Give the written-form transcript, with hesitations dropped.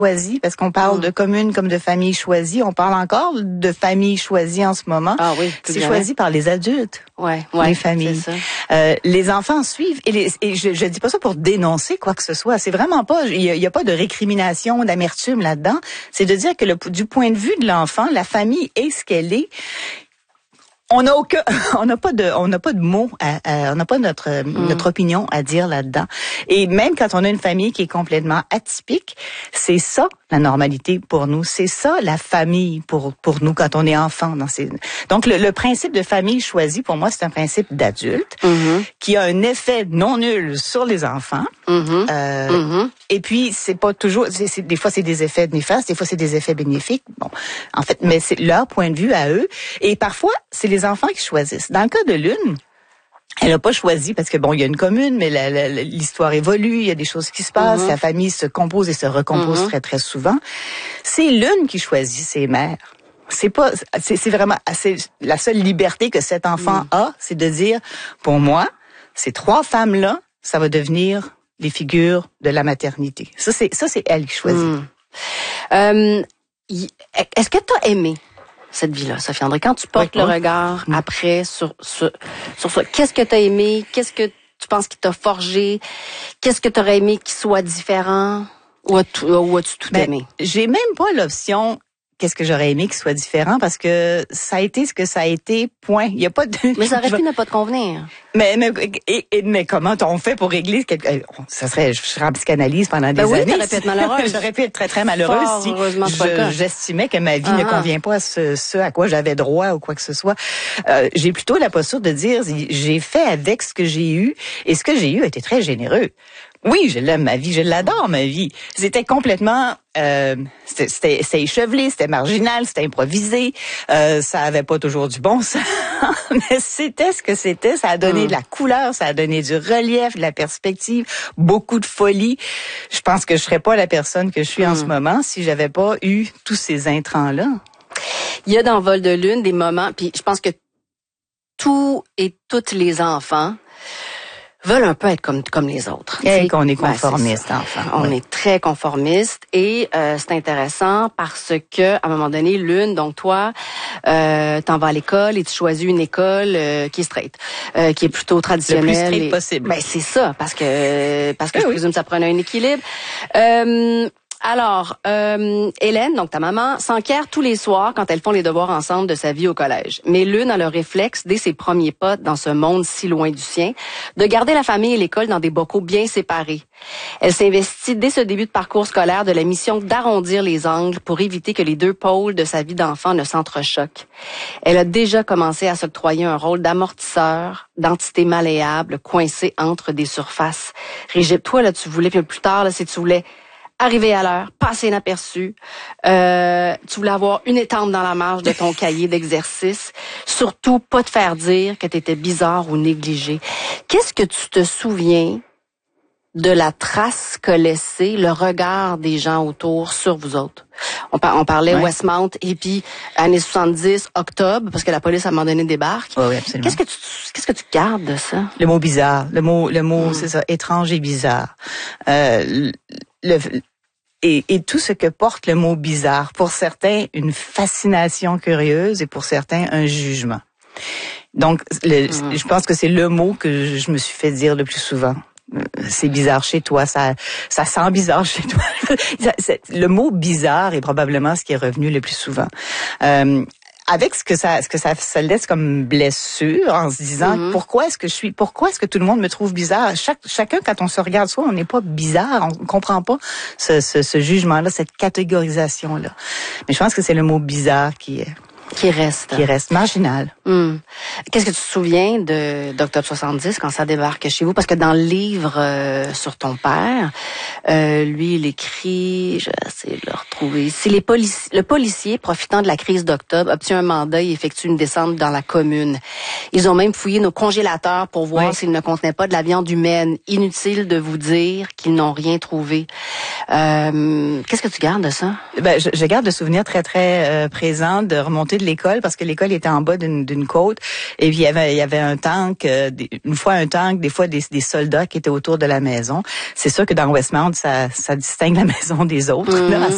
choisies, parce qu'on parle de communes comme de familles choisies. On parle encore de familles choisies en ce moment. Ah oui, c'est choisi par les adultes. Ouais, les familles. C'est ça. Les enfants suivent. Et je dis pas ça pour dénoncer quoi que ce soit. C'est vraiment pas. Il y a pas de récrimination, d'amertume là-dedans. C'est de dire que du point de vue de l'enfant, la famille est ce qu'elle est. On n'a pas de mots, on n'a pas notre opinion à dire là-dedans. Et même quand on a une famille qui est complètement atypique, c'est ça la normalité pour nous, c'est ça la famille pour nous quand on est enfant. Donc le principe de famille choisie pour moi c'est un principe d'adulte qui a un effet non nul sur les enfants. Et puis c'est pas toujours, des fois c'est des effets néfastes, des fois c'est des effets bénéfiques. Bon, en fait, mais c'est leur point de vue à eux. Et parfois c'est les enfants qui choisissent. Dans le cas de l'une, elle a pas choisi parce que bon, il y a une commune, mais l'histoire évolue, il y a des choses qui se passent, la famille se compose et se recompose très très souvent. C'est l'une qui choisit ses mères. C'est vraiment la seule liberté que cet enfant a, c'est de dire pour moi, ces trois femmes-là, ça va devenir les figures de la maternité. Ça c'est elle qui choisit. Est-ce que tu as aimé cette vie-là, Sophie André? Quand tu portes le regard après sur ça, qu'est-ce que tu as aimé? Qu'est-ce que tu penses qui t'a forgé? Qu'est-ce que tu aurais aimé qui soit différent? Ou as-tu tout aimé? J'ai même pas l'option qu'est-ce que j'aurais aimé qu'il soit différent parce que ça a été ce que ça a été, point. Il y a pas de... Mais ça aurait pu ne pas te convenir. Mais comment on fait pour régler ça serait, je serais en psychanalyse pendant des années. T'aurais pu être malheureuse. J'aurais pu être très, très malheureuse si j'estimais que ma vie ne convient pas à ce à quoi j'avais droit ou quoi que ce soit. J'ai plutôt la posture de dire, j'ai fait avec ce que j'ai eu et ce que j'ai eu a été très généreux. Oui, je l'aime ma vie, je l'adore ma vie. C'était complètement, c'était échevelé, c'était marginal, c'était improvisé. Ça avait pas toujours du bon sens, mais c'était ce que c'était. Ça a donné de la couleur, ça a donné du relief, de la perspective, beaucoup de folie. Je pense que je serais pas la personne que je suis en ce moment si j'avais pas eu tous ces intrants-là. Il y a dans Vol de lune des moments, puis je pense que tous et toutes les enfants veulent un peu être comme les autres. Et qu'on est conformiste, enfin. On est très conformiste et c'est intéressant parce que à un moment donné, Lune, donc toi, t'en vas à l'école et tu choisis une école qui est straight, qui est plutôt traditionnelle. Le plus straight possible. Ben c'est ça, parce que je présume que ça prenait un équilibre. Alors, Hélène, donc ta maman, s'enquiert tous les soirs quand elles font les devoirs ensemble de sa vie au collège. Mais Lune a le réflexe, dès ses premiers pas dans ce monde si loin du sien, de garder la famille et l'école dans des bocaux bien séparés. Elle s'investit dès ce début de parcours scolaire de la mission d'arrondir les angles pour éviter que les deux pôles de sa vie d'enfant ne s'entrechoquent. Elle a déjà commencé à s'octroyer un rôle d'amortisseur, d'entité malléable, coincée entre des surfaces rigides. Toi, là, tu voulais, puis plus tard, là, si tu voulais arriver à l'heure, passer inaperçu. Tu voulais avoir une étampe dans la marge de ton cahier d'exercice. Surtout, pas te faire dire que tu étais bizarre ou négligé. Qu'est-ce que tu te souviens de la trace qu'a laissé le regard des gens autour sur vous autres? On parlait Westmount et puis années 70, octobre, parce que la police à un moment donné débarque. Oui, absolument. Qu'est-ce que tu gardes de ça? Le mot bizarre. Le mot, c'est ça, étrange et bizarre. Et tout ce que porte le mot bizarre, pour certains, une fascination curieuse et pour certains, un jugement. Donc, je pense que c'est le mot que je me suis fait dire le plus souvent. C'est bizarre chez toi, ça sent bizarre chez toi. Le mot bizarre est probablement ce qui est revenu le plus souvent. Avec ce que ça laisse comme blessure en se disant pourquoi est-ce que tout le monde me trouve bizarre? Chacun, quand on se regarde soi, on n'est pas bizarre, on comprend pas ce jugement-là, cette catégorisation-là. Mais je pense que c'est le mot bizarre qui reste marginal. Qu'est-ce que tu te souviens d'Octobre 70 quand ça débarque chez vous? Parce que dans le livre sur ton père, lui, il écrit, je vais essayer de le retrouver ici, le policier, profitant de la crise d'octobre, obtient un mandat et effectue une descente dans la commune. Ils ont même fouillé nos congélateurs pour voir s'ils ne contenaient pas de la viande humaine. Inutile de vous dire qu'ils n'ont rien trouvé. Qu'est-ce que tu gardes de ça? Ben, je garde le souvenir très, très présent de remonter de l'école parce que l'école était en bas d'une côte et puis il y avait un tank, une fois un tank, des fois des soldats qui étaient autour de la maison. C'est sûr que dans Westmount, ça distingue la maison des autres là,